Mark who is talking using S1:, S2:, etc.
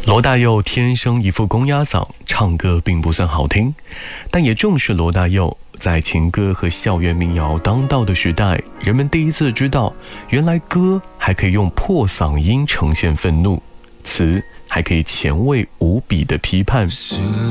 S1: 罗大佑天生一副公鸭嗓，唱歌并不算好听，但也正是罗大佑在情歌和校园民谣当道的时代，人们第一次知道，原来歌还可以用破嗓音呈现愤怒，词还可以前卫无比的批判。